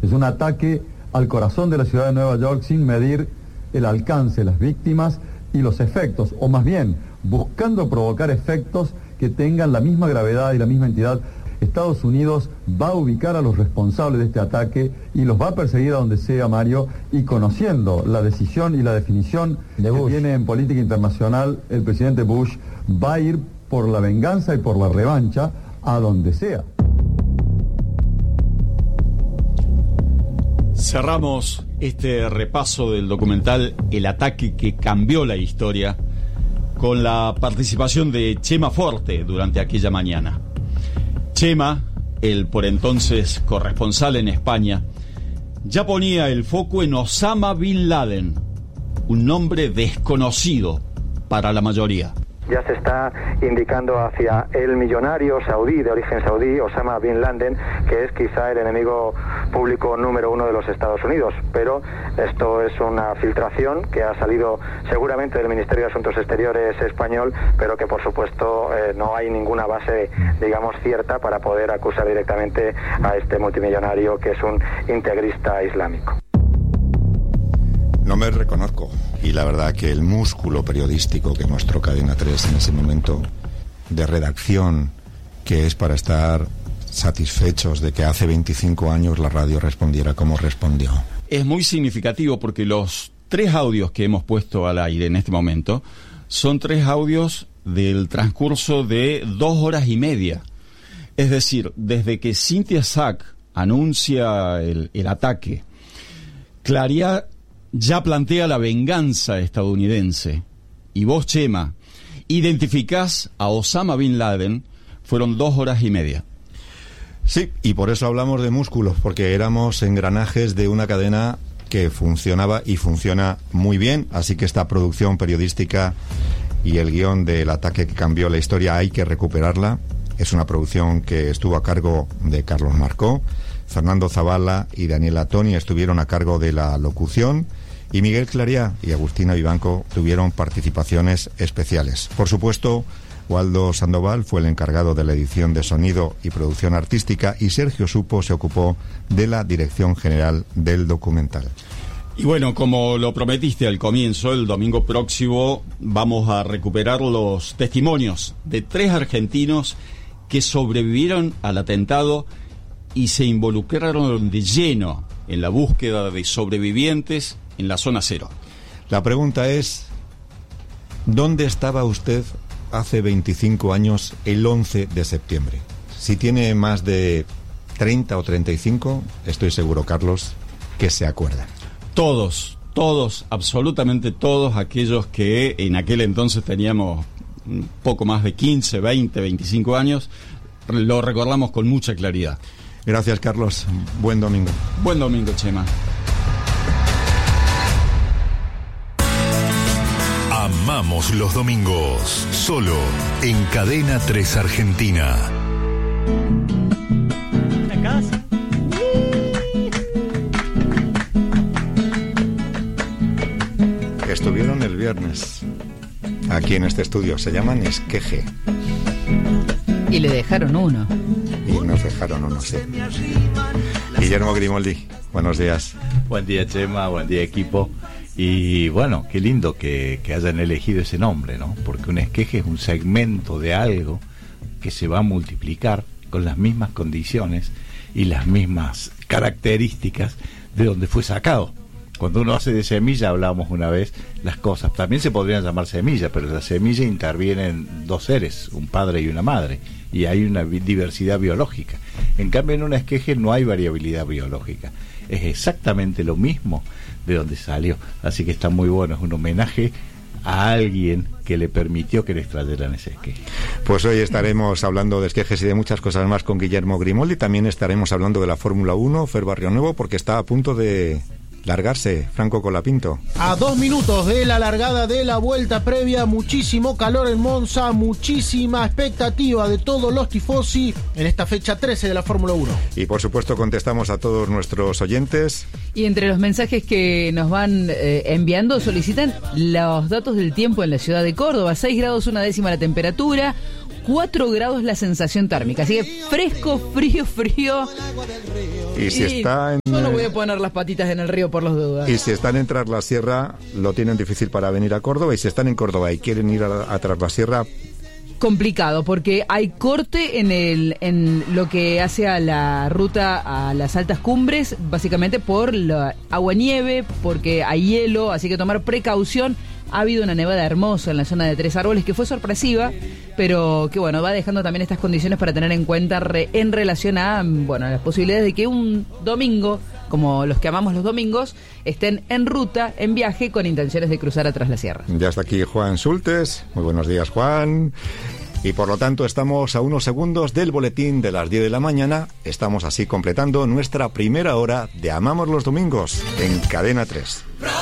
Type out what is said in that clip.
Es un ataque al corazón de la ciudad de Nueva York sin medir el alcance, las víctimas y los efectos, o más bien, buscando provocar efectos que tengan la misma gravedad y la misma entidad. Estados Unidos va a ubicar a los responsables de este ataque y los va a perseguir a donde sea, Mario, y conociendo la decisión y la definición que tiene en política internacional el presidente Bush, va a ir por la venganza y por la revancha a donde sea. Cerramos este repaso del documental El ataque que cambió la historia con la participación de Chema Forte durante aquella mañana. Chema, el por entonces corresponsal en España, ya ponía el foco en Osama Bin Laden, un nombre desconocido para la mayoría. Ya se está indicando hacia el millonario saudí, de origen saudí, Osama Bin Laden, que es quizá el enemigo público número uno de los Estados Unidos. Pero esto es una filtración que ha salido seguramente del Ministerio de Asuntos Exteriores español, pero que por supuesto no hay ninguna base, digamos, cierta para poder acusar directamente a este multimillonario que es un integrista islámico. No me reconozco, y la verdad que el músculo periodístico que mostró Cadena 3 en ese momento de redacción, que es para estar satisfechos de que hace 25 años la radio respondiera como respondió. Es muy significativo porque los 3 audios que hemos puesto al aire en este momento son 3 audios del transcurso de 2 horas y media. Es decir, desde que Cynthia Sack anuncia el ataque, Claria ya plantea la venganza estadounidense, y vos, Chema, identificás a Osama Bin Laden, fueron 2 horas y media. Sí, y por eso hablamos de músculos, porque éramos engranajes de una cadena que funcionaba y funciona muy bien, así que esta producción periodística y el guión del ataque que cambió la historia hay que recuperarla. Es una producción que estuvo a cargo de Carlos Marcó, Fernando Zavala y Daniela Toni estuvieron a cargo de la locución, y Miguel Clariá y Agustina Vivanco tuvieron participaciones especiales. Por supuesto, Waldo Sandoval fue el encargado de la edición de sonido y producción artística, y Sergio Supo se ocupó de la dirección general del documental. Y bueno, como lo prometiste al comienzo, el domingo próximo vamos a recuperar los testimonios de 3 argentinos que sobrevivieron al atentado y se involucraron de lleno en la búsqueda de sobrevivientes en la zona cero. La pregunta es, ¿dónde estaba usted hace 25 años el 11 de septiembre? Si tiene más de 30 o 35, estoy seguro, Carlos, que se acuerda. Todos, absolutamente todos aquellos que en aquel entonces teníamos un poco más de 15, 20, 25 años, lo recordamos con mucha claridad. Gracias, Carlos. Buen domingo. Buen domingo, Chema. Amamos los domingos, solo en Cadena 3 Argentina. ¿La casa? Estuvieron el viernes aquí en este estudio, se llaman Esqueje. Y le dejaron uno. Y nos dejaron uno, sí. Guillermo Grimoldi, buenos días. Buen día, Chema, buen día, equipo. Y bueno, qué lindo que hayan elegido ese nombre, ¿no? Porque un esqueje es un segmento de algo que se va a multiplicar con las mismas condiciones y las mismas características de donde fue sacado. Cuando uno hace de semilla, hablábamos una vez, las cosas también se podrían llamar semilla, pero en la semilla intervienen 2 seres, un padre y una madre, y hay una diversidad biológica. En cambio, en un esqueje no hay variabilidad biológica, es exactamente lo mismo de donde salió, así que está muy bueno, es un homenaje a alguien que le permitió que le extrayeran ese esqueje. Pues hoy estaremos hablando de esquejes y de muchas cosas más con Guillermo Grimoldi. También estaremos hablando de la Fórmula 1, Fer Barrionuevo, porque está a punto de largarse Franco Colapinto. A 2 minutos de la largada de la vuelta previa, muchísimo calor en Monza, muchísima expectativa de todos los tifosi en esta fecha 13 de la Fórmula 1. Y por supuesto contestamos a todos nuestros oyentes. Y entre los mensajes que nos van enviando, solicitan los datos del tiempo en la ciudad de Córdoba. 6 grados 1 décima la temperatura, 4 grados la sensación térmica. Así que fresco, frío. Y si está en... Yo no voy a poner las patitas en el río por las dudas. Y si están en Traslasierra, lo tienen difícil para venir a Córdoba. Y si están en Córdoba y quieren ir a Traslasierra... Complicado, porque hay corte en lo que hace a la ruta a las altas cumbres, básicamente por la agua-nieve, porque hay hielo, así que tomar precaución. Ha habido una nevada hermosa en la zona de Tres Árboles que fue sorpresiva, pero que bueno, va dejando también estas condiciones para tener en cuenta en relación a las posibilidades de que un domingo, como los que amamos los domingos, estén en ruta, en viaje, con intenciones de cruzar a Traslasierra. Ya está aquí Juan Sultes. Muy buenos días, Juan. Y por lo tanto estamos a unos segundos del boletín de las 10 de la mañana. Estamos así completando nuestra primera hora de Amamos los Domingos en Cadena 3.